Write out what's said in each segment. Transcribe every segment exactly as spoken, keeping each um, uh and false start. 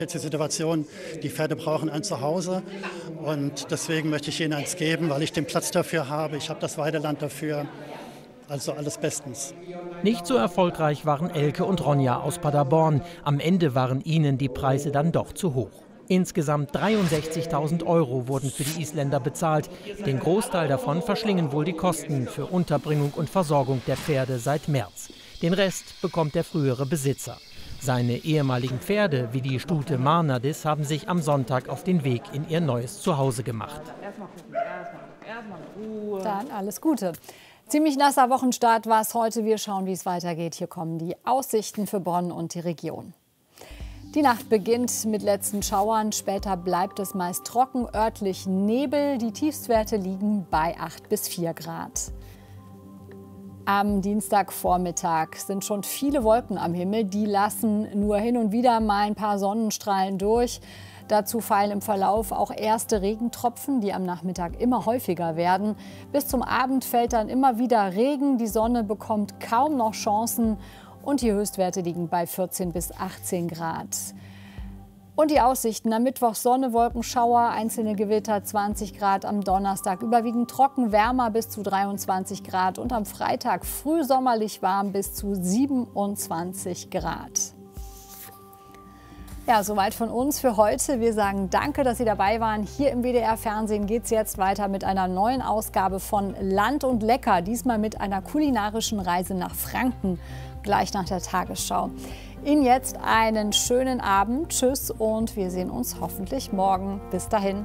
Jetzt die Situation, die Pferde brauchen ein Zuhause und deswegen möchte ich ihnen eins geben, weil ich den Platz dafür habe. Ich habe das Weideland dafür, also alles bestens. Nicht so erfolgreich waren Elke und Ronja aus Paderborn. Am Ende waren ihnen die Preise dann doch zu hoch. Insgesamt dreiundsechzigtausend Euro wurden für die Isländer bezahlt. Den Großteil davon verschlingen wohl die Kosten für Unterbringung und Versorgung der Pferde seit März. Den Rest bekommt der frühere Besitzer. Seine ehemaligen Pferde, wie die Stute Marnadis, haben sich am Sonntag auf den Weg in ihr neues Zuhause gemacht. Dann alles Gute. Ziemlich nasser Wochenstart war es heute. Wir schauen, wie es weitergeht. Hier kommen die Aussichten für Bonn und die Region. Die Nacht beginnt mit letzten Schauern. Später bleibt es meist trocken, örtlich Nebel. Die Tiefstwerte liegen bei acht bis vier Grad. Am Dienstagvormittag sind schon viele Wolken am Himmel. Die lassen nur hin und wieder mal ein paar Sonnenstrahlen durch. Dazu fallen im Verlauf auch erste Regentropfen, die am Nachmittag immer häufiger werden. Bis zum Abend fällt dann immer wieder Regen. Die Sonne bekommt kaum noch Chancen und die Höchstwerte liegen bei vierzehn bis achtzehn Grad. Und die Aussichten: am Mittwoch Sonne, Wolkenschauer, einzelne Gewitter, zwanzig Grad. Am Donnerstag überwiegend trocken, wärmer bis zu dreiundzwanzig Grad. Und am Freitag frühsommerlich warm bis zu siebenundzwanzig Grad. Ja, soweit von uns für heute. Wir sagen danke, dass Sie dabei waren. Hier im W D R-Fernsehen geht es jetzt weiter mit einer neuen Ausgabe von Land und Lecker. Diesmal mit einer kulinarischen Reise nach Franken, gleich nach der Tagesschau. Ihnen jetzt einen schönen Abend. Tschüss und wir sehen uns hoffentlich morgen. Bis dahin.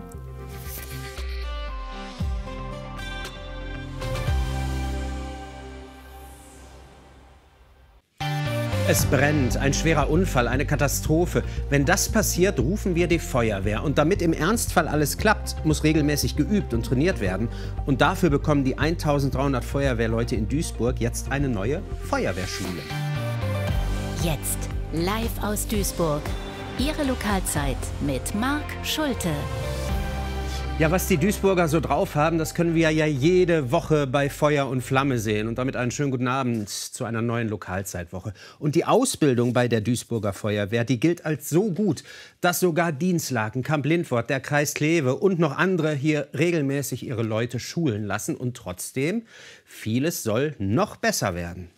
Es brennt, ein schwerer Unfall, eine Katastrophe. Wenn das passiert, rufen wir die Feuerwehr. Und damit im Ernstfall alles klappt, muss regelmäßig geübt und trainiert werden. Und dafür bekommen die eintausenddreihundert Feuerwehrleute in Duisburg jetzt eine neue Feuerwehrschule. Jetzt live aus Duisburg. Ihre Lokalzeit mit Marc Schulte. Ja, was die Duisburger so drauf haben, das können wir ja jede Woche bei Feuer und Flamme sehen. Und damit einen schönen guten Abend zu einer neuen Lokalzeitwoche. Und die Ausbildung bei der Duisburger Feuerwehr, die gilt als so gut, dass sogar Dinslaken, Kamp-Lindfort, der Kreis Kleve und noch andere hier regelmäßig ihre Leute schulen lassen. Und trotzdem, vieles soll noch besser werden.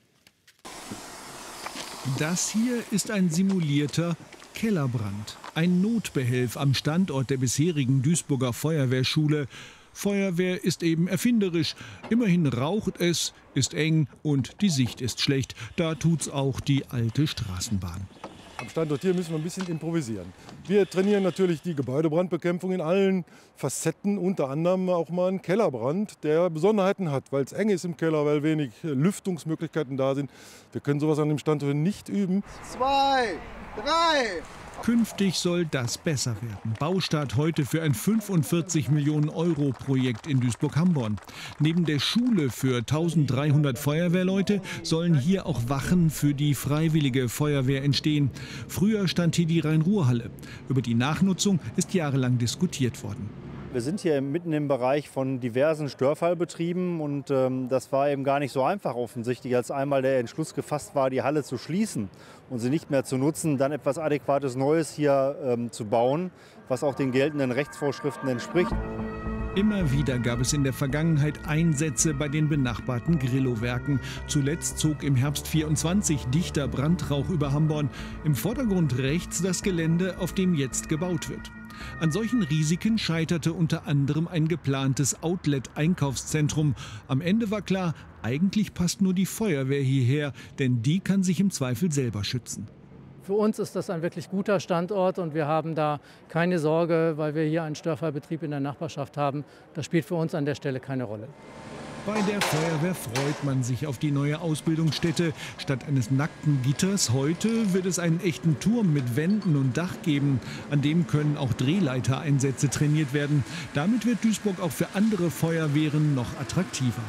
Das hier ist ein simulierter Kellerbrand. Ein Notbehelf am Standort der bisherigen Duisburger Feuerwehrschule. Feuerwehr ist eben erfinderisch. Immerhin raucht es, ist eng und die Sicht ist schlecht. Da tut's auch die alte Straßenbahn. Am Standort hier müssen wir ein bisschen improvisieren. Wir trainieren natürlich die Gebäudebrandbekämpfung in allen Facetten, unter anderem auch mal einen Kellerbrand, der Besonderheiten hat, weil es eng ist im Keller, weil wenig Lüftungsmöglichkeiten da sind. Wir können sowas an dem Standort nicht üben. Zwei, drei. Künftig soll das besser werden. Baustart heute für ein fünfundvierzig Millionen Euro Projekt in Duisburg-Hamborn. Neben der Schule für eintausenddreihundert Feuerwehrleute sollen hier auch Wachen für die Freiwillige Feuerwehr entstehen. Früher stand hier die Rhein-Ruhr-Halle. Über die Nachnutzung ist jahrelang diskutiert worden. Wir sind hier mitten im Bereich von diversen Störfallbetrieben und ähm, das war eben gar nicht so einfach offensichtlich, als einmal der Entschluss gefasst war, die Halle zu schließen und sie nicht mehr zu nutzen, dann etwas Adäquates Neues hier ähm, zu bauen, was auch den geltenden Rechtsvorschriften entspricht. Immer wieder gab es in der Vergangenheit Einsätze bei den benachbarten Grillo-Werken. Zuletzt zog im Herbst vierundzwanzig dichter Brandrauch über Hamborn. Im Vordergrund rechts das Gelände, auf dem jetzt gebaut wird. An solchen Risiken scheiterte unter anderem ein geplantes Outlet-Einkaufszentrum. Am Ende war klar, eigentlich passt nur die Feuerwehr hierher, denn die kann sich im Zweifel selber schützen. Für uns ist das ein wirklich guter Standort und wir haben da keine Sorge, weil wir hier einen Störfallbetrieb in der Nachbarschaft haben. Das spielt für uns an der Stelle keine Rolle. Bei der Feuerwehr freut man sich auf die neue Ausbildungsstätte. Statt eines nackten Gitters heute wird es einen echten Turm mit Wänden und Dach geben. An dem können auch Drehleitereinsätze trainiert werden. Damit wird Duisburg auch für andere Feuerwehren noch attraktiver.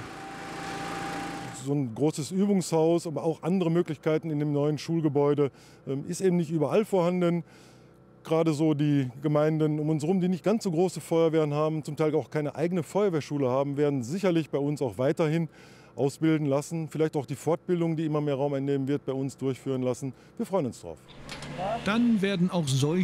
So ein großes Übungshaus, aber auch andere Möglichkeiten in dem neuen Schulgebäude ist eben nicht überall vorhanden. Gerade so die Gemeinden um uns herum, die nicht ganz so große Feuerwehren haben, zum Teil auch keine eigene Feuerwehrschule haben, werden sicherlich bei uns auch weiterhin ausbilden lassen. Vielleicht auch die Fortbildung, die immer mehr Raum einnehmen wird, bei uns durchführen lassen. Wir freuen uns drauf. Dann werden auch solche